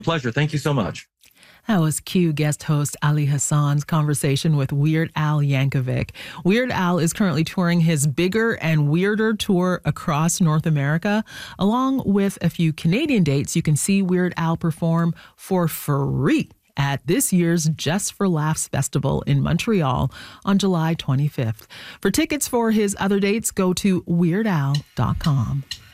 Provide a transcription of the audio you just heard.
Pleasure. Thank you so much. That was Q guest host Ali Hassan's conversation with Weird Al Yankovic. Weird Al is currently touring his Bigger and Weirder tour across North America. Along with a few Canadian dates, you can see Weird Al perform for free at this year's Just for Laughs Festival in Montreal on July 25th. For tickets for his other dates, go to weirdal.com.